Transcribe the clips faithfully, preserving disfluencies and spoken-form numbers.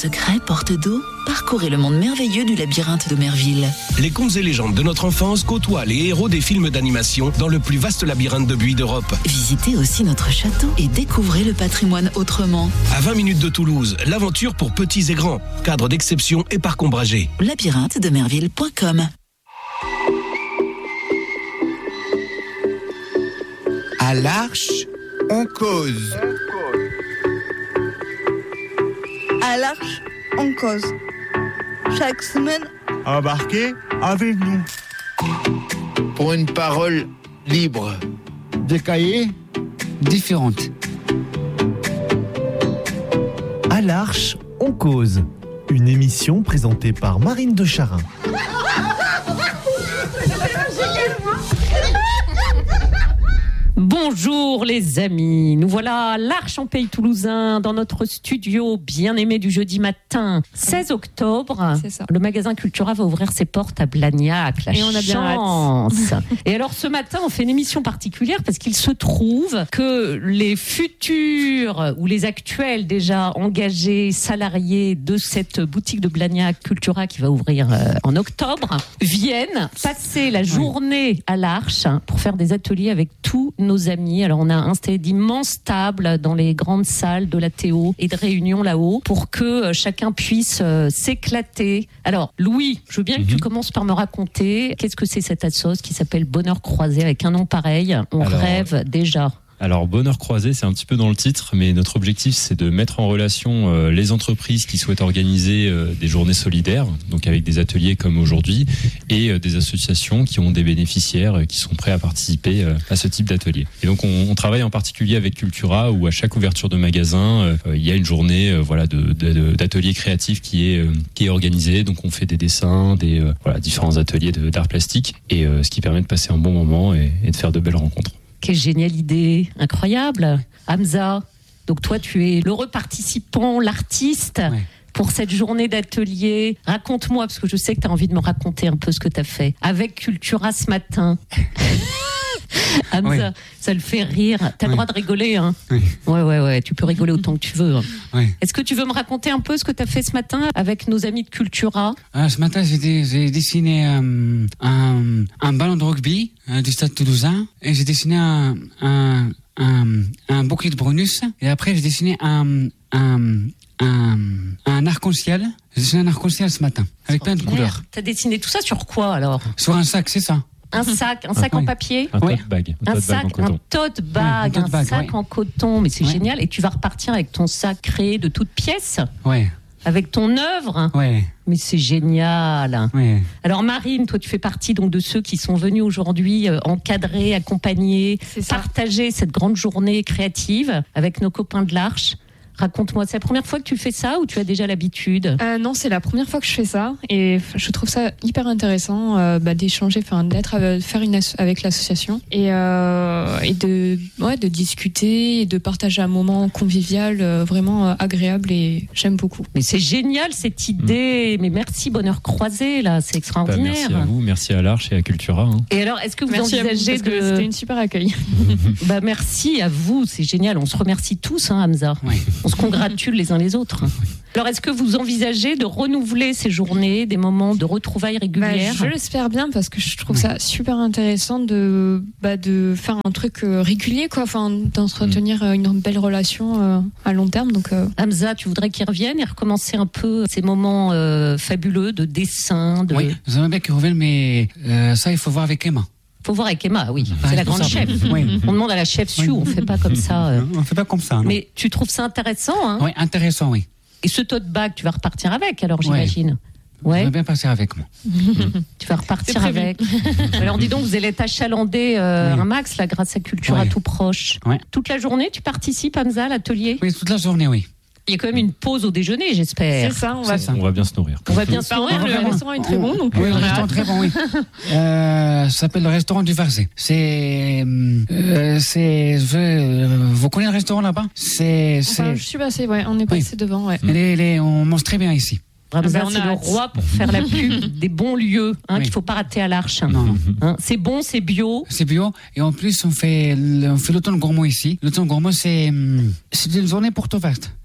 secret, porte d'eau, parcourez le monde merveilleux du labyrinthe de Merville. Les contes et légendes de notre enfance côtoient les héros des films d'animation dans le plus vaste labyrinthe de buis d'Europe. Visitez aussi notre château et découvrez le patrimoine autrement. À vingt minutes de Toulouse, l'aventure pour petits et grands. Cadre d'exception et parc ombragé. labyrinthe de merville point com. À l'Arche, on cause. À l'Arche, on cause. Chaque semaine, embarquez avec nous. Pour une parole libre. Des cahiers différentes. À l'Arche, on cause. Une émission présentée par Marine de Charin. Bonjour les amis, nous voilà à l'Arche en Pays Toulousain dans notre studio bien aimé du jeudi matin seize octobre. C'est ça. Le magasin Cultura va ouvrir ses portes à Blagnac, la Et on a bien chance. Et alors ce matin on fait une émission particulière parce qu'il se trouve que les futurs ou les actuels déjà engagés salariés de cette boutique de Blagnac Cultura qui va ouvrir euh, en octobre viennent passer la journée à l'Arche pour faire des ateliers avec tous nos amis. Alors on a installé d'immenses tables dans les grandes salles de la Théo et de réunion là-haut pour que euh, chacun puisse euh, s'éclater. Alors Louis, je veux bien mm-hmm. que tu commences par me raconter qu'est-ce que c'est cette assos qui s'appelle Bonheur Croisé avec un nom pareil. On Alors... rêve déjà. Alors, Bonheur Croisé, c'est un petit peu dans le titre, mais notre objectif, c'est de mettre en relation euh, les entreprises qui souhaitent organiser euh, des journées solidaires, donc avec des ateliers comme aujourd'hui, et euh, des associations qui ont des bénéficiaires euh, qui sont prêts à participer euh, à ce type d'atelier. Et donc, on, on travaille en particulier avec Cultura, où à chaque ouverture de magasin, euh, il y a une journée euh, voilà, de, de, d'ateliers créatifs qui est, euh, qui est organisée. Donc, on fait des dessins, des euh, voilà, différents ateliers de, d'art plastique, et euh, ce qui permet de passer un bon moment et, et de faire de belles rencontres. Quelle géniale idée, incroyable. Hamza, donc toi tu es l'heureux participant, l'artiste ouais. pour cette journée d'atelier. Raconte-moi, parce que je sais que tu as envie de me raconter un peu ce que tu as fait avec Cultura ce matin. Hamza, oui. ça le fait rire. T'as oui. le droit de rigoler, hein. Oui. Ouais, ouais, ouais. Tu peux rigoler autant que tu veux. Hein. Oui. Est-ce que tu veux me raconter un peu ce que t'as fait ce matin avec nos amis de Cultura ? euh, Ce matin, j'ai, dé- j'ai dessiné euh, un, un ballon de rugby euh, du Stade Toulousain et j'ai dessiné un, un, un, un bouquet de Brunus et après j'ai dessiné un, un, un, un arc-en-ciel. J'ai dessiné un arc-en-ciel ce matin avec oh, plein de merde. couleurs. T'as dessiné tout ça sur quoi alors ? Sur un sac, c'est ça. Un sac, un sac oui. en papier, un tote bag, un, un, sac, bag en un tote bag, ouais, un, un bag, sac ouais. en coton, mais c'est ouais. génial. Et tu vas repartir avec ton sac créé de toutes pièces, ouais. avec ton œuvre. Ouais. Mais c'est génial. Ouais. Alors Marine, toi tu fais partie donc de ceux qui sont venus aujourd'hui euh, encadrer, accompagner, partager cette grande journée créative avec nos copains de l'Arche. Raconte-moi, c'est la première fois que tu fais ça ou tu as déjà l'habitude ? euh, Non, c'est la première fois que je fais ça et je trouve ça hyper intéressant euh, bah, d'échanger, enfin d'être avec, faire une asso- avec l'association et, euh, et de, ouais, de discuter et de partager un moment convivial euh, vraiment euh, agréable et j'aime beaucoup. Mais c'est génial cette idée, mmh. mais merci Bonheur Croisé là, c'est extraordinaire. Bah, merci à vous, merci à l'Arche et à Cultura. Hein. Et alors, est-ce que vous merci envisagez vous, de... C'était une super accueil. Bah merci à vous, c'est génial, on se remercie tous hein, Hamza. Oui. On se congratule les uns les autres. Alors, est-ce que vous envisagez de renouveler ces journées, des moments de retrouvailles régulières ? bah, Je l'espère bien parce que je trouve ça super intéressant de, bah, de faire un truc régulier, quoi, enfin, d'entretenir une belle relation euh, à long terme. Donc, euh... Hamza, tu voudrais qu'ils reviennent et recommencer un peu ces moments euh, fabuleux de dessin de... Oui, j'aimerais bien qu'ils reviennent, mais euh, ça, il faut voir avec Emma. Faut voir avec Emma, oui. Ah, c'est la grande ça. chef. Oui. On demande à la chef Sue, oui. on fait pas comme ça. Euh... On fait pas comme ça, non. Mais tu trouves ça intéressant, hein ? Oui, intéressant, oui. Et ce tote bag, tu vas repartir avec, alors j'imagine. Ouais. Je vais bien passer avec moi. Tu vas repartir avec. Alors dis donc, vous allez être achalandé euh, oui. un max là, grâce à Cultura oui. tout proche. Ouais. Toute la journée, tu participes, Hamza, à l'atelier ? Oui, toute la journée, oui. Il y a quand même une pause au déjeuner, j'espère. C'est ça, on va, c'est ça. On va bien se nourrir. On va bien se nourrir. Le restaurant est très bon. Donc oui, le restaurant est très bon, oui. euh, ça s'appelle le restaurant du Varzé. C'est, euh, c'est, je, vous connaissez le restaurant là-bas ? C'est, enfin, c'est. Je suis passée, ouais, on est passé oui. devant, ouais. Les, les, on mange très bien ici. Hamza, ben c'est le roi pour faire la pub des bons lieux hein, oui. qu'il ne faut pas rater à l'Arche. Non. Hein, c'est bon, c'est bio. C'est bio. Et en plus, on fait, on fait l'automne gourmand ici. L'automne gourmand, c'est, c'est une journée porte ouverte.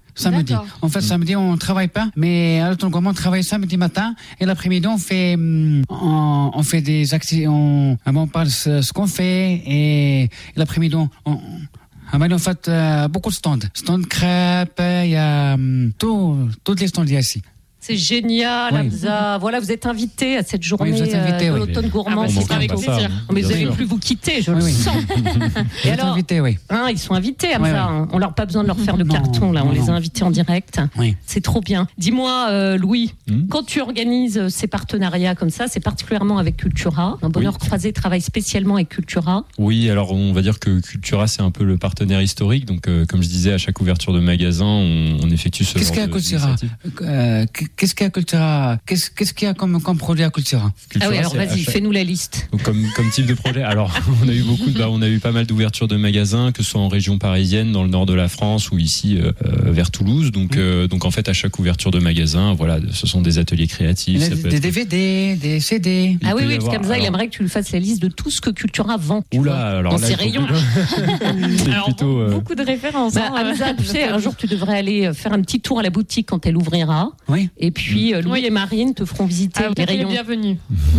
Samedi. D'accord. En fait, samedi, on travaille pas, mais à l'automne, on travaille samedi matin, et l'après-midi, on fait, hum, on, on fait des activités, on, on parle ce, ce qu'on fait, et, et l'après-midi, on, on Ah ben, en fait, euh, beaucoup de stands. Stands crêpes, il y a hum, tout, toutes les stands ici. C'est génial, Oui. Hamza. Voilà, vous êtes invité à cette journée Oui, vous êtes invité, euh, de oui. l'automne gourmand. Ah bah, C'est c'est avec avec plaisir. plaisir. Mais vous Bien n'allez sûr. plus vous quitter, je Oui, le oui. sens. Vous Et êtes alors, invité, oui. hein, ils sont invités, Hamza. Ouais, ouais. hein. On leur pas besoin de leur faire de Non, carton, là. On non, les a non. invités en direct. Oui. C'est trop bien. Dis-moi, euh, Louis, Hmm. quand tu organises ces partenariats comme ça, c'est particulièrement avec Cultura. Un bonheur Oui. croisé travaille spécialement avec Cultura. Oui, alors on va dire que Cultura, c'est un peu le partenaire historique. Donc, euh, comme je disais, à chaque ouverture de magasin, on, on effectue ce Qu'est-ce genre qu'il y a à de- Cultura d'initiative. euh, Qu'est-ce qu'il y a à Cultura Qu'est-ce qu'est-ce qu'il y a comme, comme produit à Cultura Cultura, Ah oui, alors c'est à vas-y, chaque- fais-nous la liste. Donc, comme, comme type de projet, alors on a eu beaucoup, de- bah, on a eu pas mal d'ouvertures de magasins, que ce soit en région parisienne, dans le nord de la France ou ici euh, euh, vers Toulouse. Donc, euh, donc en fait, à chaque ouverture de magasin, voilà, ce sont des ateliers créatifs. Il y a ça des, peut des être- D V D, des C D. Il Ah peut oui, y oui, parce avoir- qu'Hamza, il alors- aimerait que tu lui fasses la liste de tout ce que Cultura vend. tu Oula, vois, alors dans là, ses il faut rayons. que- c'est Alors, plutôt. euh, beaucoup de références. Bah, hein, Hamza, euh, tu sais, un jour tu devrais aller faire un petit tour à la boutique quand elle ouvrira. Oui. Et puis euh, Louis Oui. et Marine te feront visiter Ah, les vous êtes les rayons. bienvenus.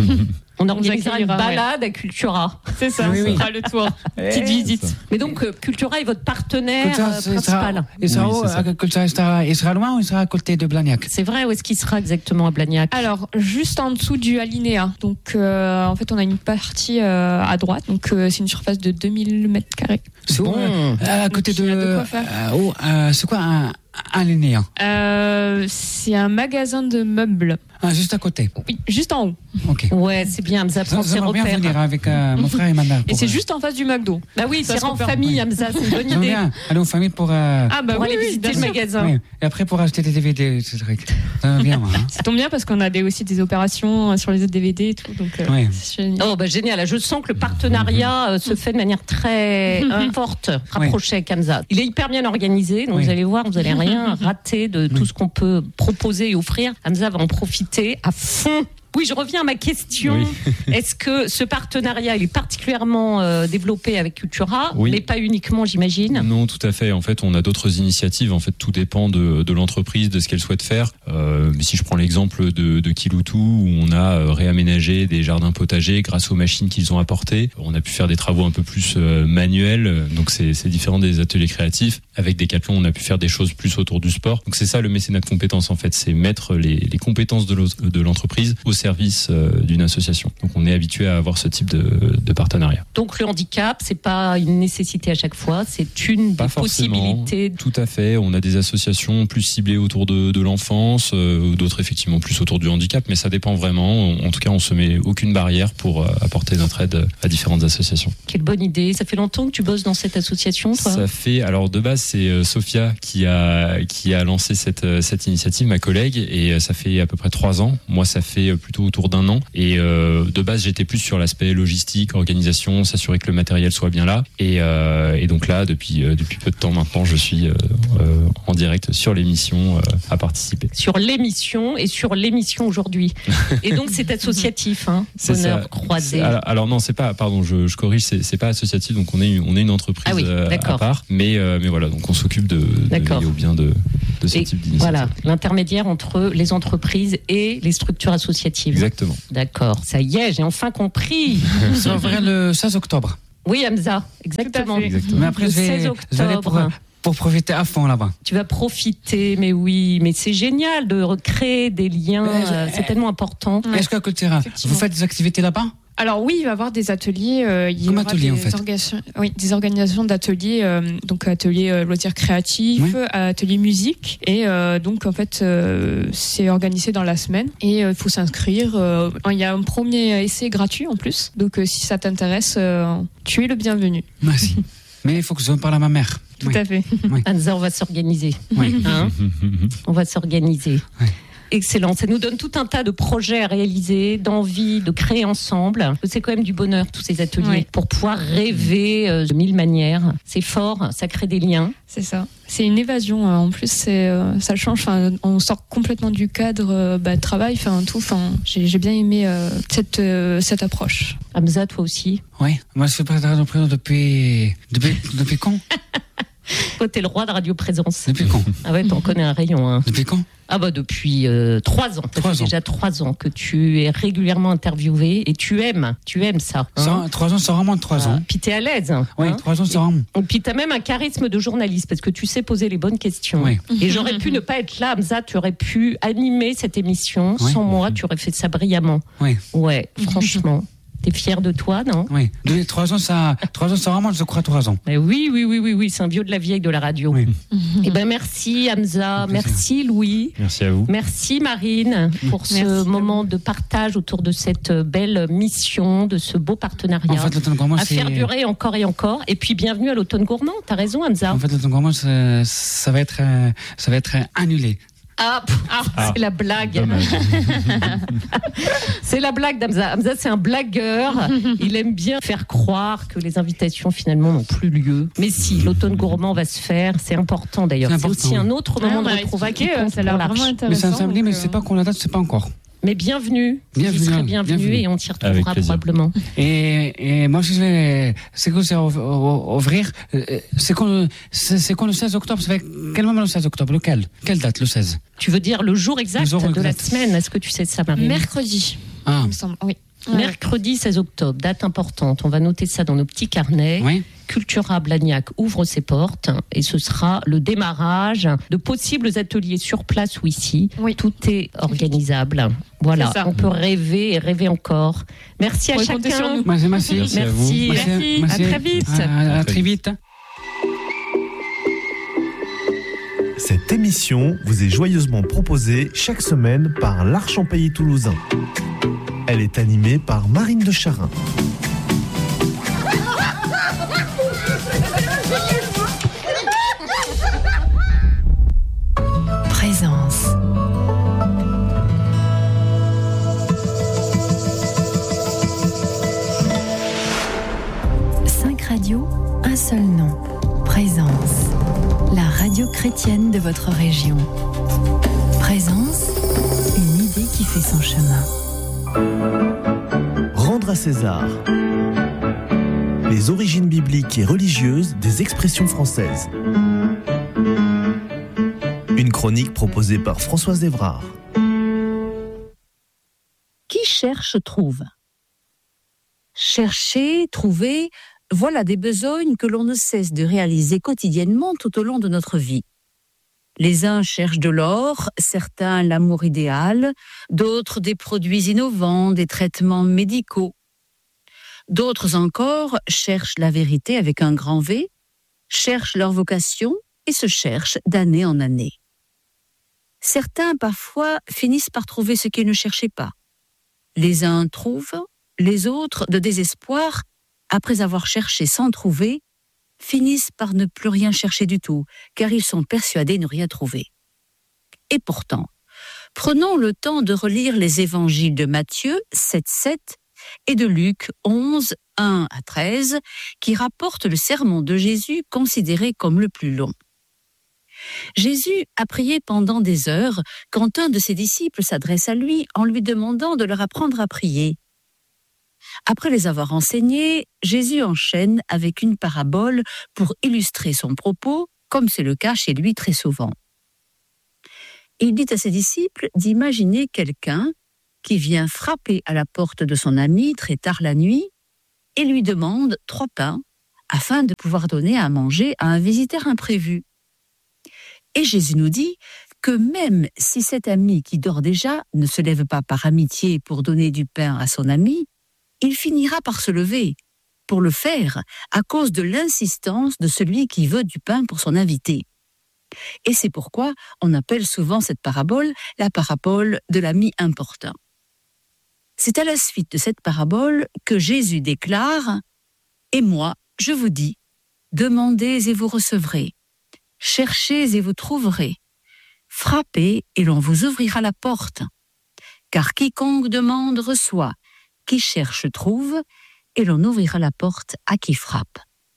On organisera une accueillera, ouais. balade à Cultura. C'est ça, Oui, on oui. fera le tour. Petite visite. Mais donc euh, Cultura est votre partenaire Cultura, euh, c'est- il sera, principal. il sera Oui, où, c'est ça. euh, Cultura, il sera, il sera loin ou il sera à côté de Blagnac? C'est vrai, où est-ce qu'il sera exactement à Blagnac? Alors, juste en dessous du alinéa. Donc, euh, en fait, on a une partie euh, à droite. Donc, euh, c'est une surface de deux mille mètres carrés. C'est où, Bon. euh, à côté Donc, de. il y a de quoi faire. euh, où, euh, c'est quoi un, un linéa Euh, c'est un magasin de meubles. Ah, juste à côté. Oui, juste en haut. Ok. Ouais, c'est bien, Hamza prend ses J'aimerais bien venir repères. avec euh, mon frère et ma mère. Et pour, c'est euh, juste en face du McDo. Bah oui, Ça c'est se en repère. famille, Hamza, c'est une bonne J'aimerais idée. bien aller en famille pour. euh, Ah, bah Pour oui, aller oui, visiter bien le sûr. magasin. oui. Et après pour acheter des D V D, ce truc. Ça va bien, moi. Hein. Ça tombe bien parce qu'on a des, aussi des opérations sur les autres D V D et tout. Donc, euh, Oui. c'est génial. Oh bah génial, je sens que le partenariat euh, se fait de manière très euh, forte, rapprochée avec Hamza. Il est hyper bien organisé, donc Oui. vous allez voir, vous allez rien rater de tout Oui. ce qu'on peut proposer et offrir. Hamza va en profiter à fond. Oui, je reviens à ma question. Oui. Est-ce que ce partenariat il est particulièrement euh, développé avec Cultura, Oui. mais pas uniquement, j'imagine? Non, tout à fait. En fait, on a d'autres initiatives. En fait, tout dépend de, de l'entreprise, de ce qu'elle souhaite faire. Euh, mais si je prends l'exemple de, de Kiloutou, où on a euh, réaménagé des jardins potagers grâce aux machines qu'ils ont apportées, on a pu faire des travaux un peu plus euh, manuels. Donc, c'est, c'est différent des ateliers créatifs. Avec Decathlon, on a pu faire des choses plus autour du sport. Donc, c'est ça le mécénat de compétences, en fait. C'est mettre les, les compétences de, l'au- de l'entreprise au service euh, d'une association. Donc, on est habitué à avoir ce type de, de partenariat. Donc le handicap, c'est pas une nécessité à chaque fois, c'est une Pas des forcément. possibilités. Tout à fait. On a des associations plus ciblées autour de, de l'enfance, euh, d'autres effectivement plus autour du handicap, mais ça dépend vraiment. En tout cas, on se met aucune barrière pour euh, apporter notre aide à différentes associations. Quelle bonne idée. Ça fait longtemps que tu bosses dans cette association, toi? Ça fait, alors de base, c'est euh, Sophia qui a qui a lancé cette euh, cette initiative, ma collègue, et euh, ça fait à peu près trois ans. Moi, ça fait euh, plutôt autour d'un an. Et euh, de base, j'étais plus sur l'aspect logistique, organisation, s'assurer que le matériel soit bien là. Et, euh, et donc là, depuis euh, depuis peu de temps maintenant, je suis euh, euh, en direct sur l'émission euh, à participer. Sur l'émission et sur l'émission aujourd'hui. Et donc c'est associatif, hein, C'est Bonheur ça. croisé. C'est- Alors, alors non, c'est pas. Pardon, je, je corrige. C'est, c'est pas associatif. Donc on est une- on est une entreprise Ah oui, euh, d'accord. à part. Mais euh, mais voilà. Donc on s'occupe de, de D'accord. veiller au bien de de ce Et type d'initiative. voilà, l'intermédiaire entre les entreprises et les structures associatives. Exactement. D'accord, ça y est, j'ai enfin compris. Ça va ouvrir le seize octobre. Oui, Hamza, exactement. Tout à fait. Exactement. Mais après, Le je vais, seize je vais aller pour, octobre. pour profiter à fond là-bas. Tu vas profiter, mais oui, mais c'est génial de recréer des liens, Euh, je- euh, c'est tellement important. Ouais. Est-ce qu'à Cultura, Effectivement. vous faites des activités là-bas? Alors oui, il va y avoir des ateliers. euh, il y Comme aura atelier, des, en fait. organisations- oui, des organisations d'ateliers, euh, donc ateliers euh, loisirs créatifs, Oui. ateliers musique. Et euh, donc en fait, euh, c'est organisé dans la semaine et il faut s'inscrire. euh, Il y a un premier essai gratuit en plus. Donc euh, si ça t'intéresse, euh, tu es le bienvenu. Merci. Mais il faut que je parle à ma mère. Tout Oui. à fait. Hamza, on va s'organiser. Oui. Hein on va s'organiser. Ouais. Excellent. Ça nous donne tout un tas de projets à réaliser, d'envie de créer ensemble. C'est quand même du bonheur, tous ces ateliers, Oui. pour pouvoir rêver euh, de mille manières. C'est fort, ça crée des liens. C'est ça. C'est une évasion. euh, En plus, c'est, euh, ça change. Enfin, on sort complètement du cadre euh, bah, de travail. Enfin, tout. Enfin, j'ai, j'ai bien aimé euh, cette euh, cette approche. Hamza, toi aussi. Oui. Moi, je fais partie de l'entreprise depuis, depuis, depuis quand? Toi, t'es le roi de Radio Présence. Depuis quand? Ah ouais, t'en connais un rayon. Hein. Depuis quand? Ah bah depuis euh, trois ans. Ça fait déjà trois ans que tu es régulièrement interviewé et tu aimes, tu aimes ça. Hein. ça trois ans, c'est vraiment trois ans. Ah, puis t'es à l'aise. Hein. Oui, trois ans, c'est vraiment. Et puis t'as même un charisme de journaliste parce que tu sais poser les bonnes questions. Oui. Et j'aurais pu ne pas être là, Hamza, tu aurais pu animer cette émission. Oui. Sans moi, tu aurais fait ça brillamment. Oui. Ouais, franchement. T'es fier de toi, non? Oui. Depuis trois ans, ça, trois ans, c'est vraiment, je crois, trois ans. Mais oui, oui, oui, oui, oui, c'est un vieux de la vieille de la radio. Oui. Eh ben merci Hamza, merci Louis, Merci à vous. merci Marine pour ce Merci. moment de partage autour de cette belle mission, de ce beau partenariat. En fait, l'automne gourmand, à c'est. faire durer encore et encore. Et puis bienvenue à l'automne gourmand. T'as raison, Hamza. En fait, l'automne gourmand, ça, ça va être, euh, ça va être euh, annulé. Ah, pff, ah, Ah. c'est la blague. Dommage. C'est la blague d'Hamza. Hamza, c'est un blagueur. Il aime bien faire croire que les invitations finalement n'ont plus lieu. Mais si, l'automne gourmand va se faire. C'est important d'ailleurs. C'est C'est, important. aussi un autre moment on de va retrouvailles qui expliquer, compte ça a l'air pour vraiment l'Arche. Mais c'est un intéressant. samedi, mais donc, c'est pas qu'on la date, c'est pas encore. Mais bienvenue. Bienvenue, Vous serez bienvenue, bienvenue. et on t'y Avec retrouvera plaisir. probablement. Et, et moi, je vais, c'est quoi, c'est ov- ov- ouvrir, euh, c'est quand, le- c'est, c'est quand le seize octobre, ça fait quel moment le seize octobre, lequel? Quelle date, le seize? Tu veux dire le jour exact Le jour de la exact. semaine? Est-ce que tu sais ça, Marie? Mercredi, Ah, il me semble. Oui. Ouais. Mercredi seize octobre, date importante. On va noter ça dans nos petits carnets. oui. Cultura Blagnac ouvre ses portes et ce sera le démarrage de possibles ateliers sur place ou ici. Oui. Tout est organisable. Voilà, C'est ça. on peut rêver et rêver encore. Merci à Vous pouvez compter sur chacun. nous. Merci, merci. Merci à vous. Merci. Merci. À très vite. À, à très vite. Cette émission vous est joyeusement proposée chaque semaine par l'Arche en Pays Toulousain. Elle est animée par Marine de Charin. Présence. Cinq radios, un seul nom. Présence. La radio chrétienne de votre région. Présence, une idée qui fait son chemin. Rendre à César. Les origines bibliques et religieuses des expressions françaises. Une chronique proposée par Françoise Evrard. Qui cherche, trouve. Chercher, trouver, voilà des besognes que l'on ne cesse de réaliser quotidiennement tout au long de notre vie. Les uns cherchent de l'or, certains l'amour idéal, d'autres des produits innovants, des traitements médicaux. D'autres encore cherchent la vérité avec un grand V, cherchent leur vocation et se cherchent d'année en année. Certains, parfois, finissent par trouver ce qu'ils ne cherchaient pas. Les uns trouvent, les autres, de désespoir, après avoir cherché sans trouver, finissent par ne plus rien chercher du tout, car ils sont persuadés ne rien trouver. Et pourtant, prenons le temps de relire les évangiles de Matthieu sept sept et de Luc onze un à treize, qui rapportent le sermon de Jésus considéré comme le plus long. Jésus a prié pendant des heures quand un de ses disciples s'adresse à lui en lui demandant de leur apprendre à prier. Après les avoir enseignés, Jésus enchaîne avec une parabole pour illustrer son propos, comme c'est le cas chez lui très souvent. Il dit à ses disciples d'imaginer quelqu'un qui vient frapper à la porte de son ami très tard la nuit et lui demande trois pains afin de pouvoir donner à manger à un visiteur imprévu. Et Jésus nous dit que même si cet ami qui dort déjà ne se lève pas par amitié pour donner du pain à son ami, il finira par se lever pour le faire à cause de l'insistance de celui qui veut du pain pour son invité. Et c'est pourquoi on appelle souvent cette parabole la parabole de l'ami importun. C'est à la suite de cette parabole que Jésus déclare « Et moi, je vous dis, demandez et vous recevrez, cherchez et vous trouverez, frappez et l'on vous ouvrira la porte. Car quiconque demande reçoit, qui cherche trouve, et l'on ouvrira la porte à qui frappe. »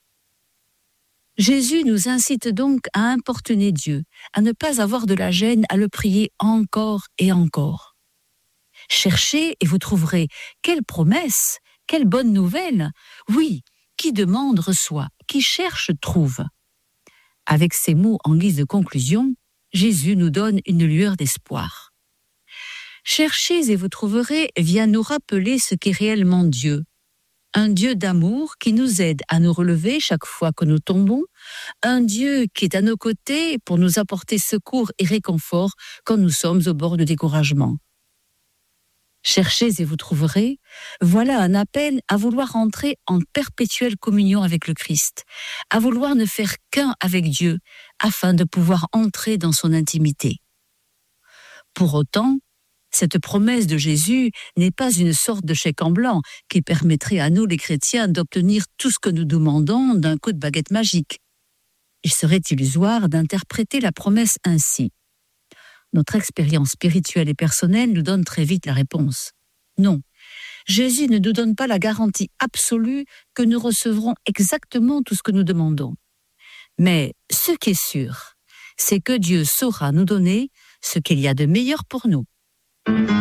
Jésus nous incite donc à importuner Dieu, à ne pas avoir de la gêne à le prier encore et encore. Cherchez et vous trouverez. Quelle promesse, quelle bonne nouvelle. Oui, qui demande reçoit, qui cherche trouve. Avec ces mots en guise de conclusion, Jésus nous donne une lueur d'espoir. Cherchez et vous trouverez vient nous rappeler ce qu'est réellement Dieu. Un Dieu d'amour qui nous aide à nous relever chaque fois que nous tombons, un Dieu qui est à nos côtés pour nous apporter secours et réconfort quand nous sommes au bord de découragement. Cherchez et vous trouverez, voilà un appel à vouloir entrer en perpétuelle communion avec le Christ, à vouloir ne faire qu'un avec Dieu, afin de pouvoir entrer dans son intimité. Pour autant, cette promesse de Jésus n'est pas une sorte de chèque en blanc qui permettrait à nous, les chrétiens, d'obtenir tout ce que nous demandons d'un coup de baguette magique. Il serait illusoire d'interpréter la promesse ainsi. Notre expérience spirituelle et personnelle nous donne très vite la réponse. Non, Jésus ne nous donne pas la garantie absolue que nous recevrons exactement tout ce que nous demandons. Mais ce qui est sûr, c'est que Dieu saura nous donner ce qu'il y a de meilleur pour nous.